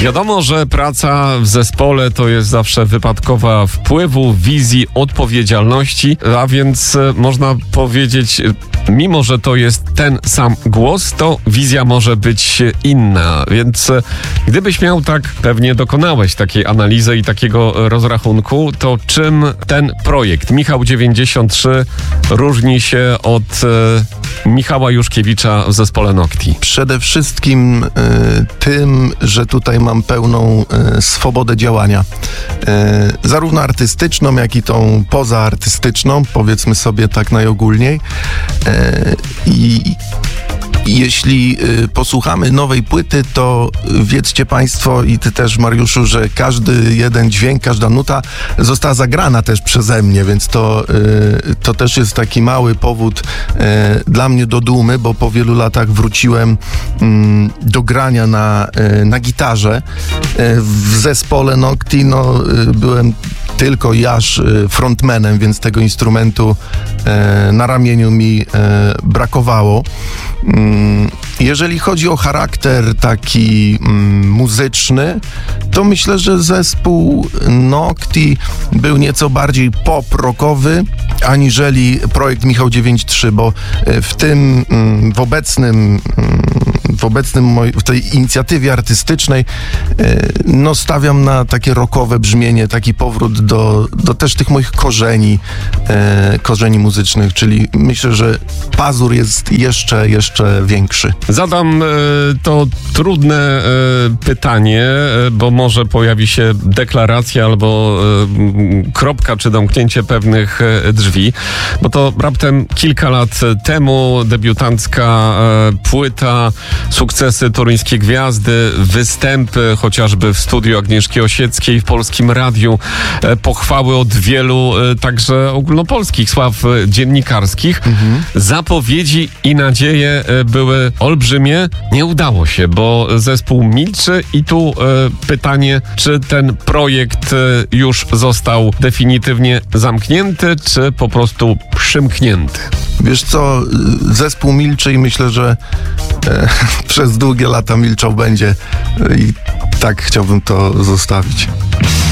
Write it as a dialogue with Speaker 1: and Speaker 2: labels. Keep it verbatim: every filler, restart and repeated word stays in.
Speaker 1: Wiadomo, że praca w zespole to jest zawsze wypadkowa wpływu, wizji, odpowiedzialności, a więc można powiedzieć, mimo że to jest ten sam głos, to wizja może być inna. Więc gdybyś miał tak, pewnie dokonałeś takiej analizy i takiego rozrachunku, to czym ten projekt Michał dziewięćdziesiąt trzy różni się od e, Michała Juszkiewicza w zespole Nocti?
Speaker 2: Przede wszystkim y, tym, że tutaj mam pełną y, swobodę działania. Y, zarówno artystyczną, jak i tą pozaartystyczną, powiedzmy sobie tak najogólniej. Y, I jeśli y, posłuchamy nowej płyty, to wiedzcie Państwo i Ty też, Mariuszu, że każdy jeden dźwięk, każda nuta została zagrana też przeze mnie, więc to, y, to też jest taki mały powód y, dla mnie do dumy, bo po wielu latach wróciłem y, do grania na, y, na gitarze. Y, w zespole Nocti no, y, byłem tylko jaż frontmanem, więc tego instrumentu e, na ramieniu mi e, brakowało. Mm, jeżeli chodzi o charakter taki mm, muzyczny, to myślę, że zespół Nocti był nieco bardziej pop-rockowy aniżeli projekt Michał dziewięćdziesiąt trzy, bo w tym, mm, w obecnym w obecnym moj, w tej inicjatywie artystycznej e, no stawiam na takie rockowe brzmienie, taki powrót do, do też tych moich korzeni, e, korzeni muzycznych, czyli myślę, że pazur jest jeszcze, jeszcze większy.
Speaker 1: Zadam e, to trudne e, pytanie, e, bo może pojawi się deklaracja albo e, kropka, czy domknięcie pewnych e, drzwi, bo to raptem kilka lat temu debiutancka e, płyta, sukcesy Toruńskie Gwiazdy, występy chociażby w studiu Agnieszki Osieckiej w Polskim Radiu, e, pochwały od wielu e, także ogólnopolskich sław e, dziennikarskich. Mhm. Zapowiedzi i nadzieje e, były olbrzymie. Nie udało się, bo zespół milczy i tu e, pytanie, czy ten projekt e, już został definitywnie zamknięty, czy po prostu przymknięty?
Speaker 2: Wiesz co, zespół milczy i myślę, że e, przez długie lata milczał będzie i tak chciałbym to zostawić.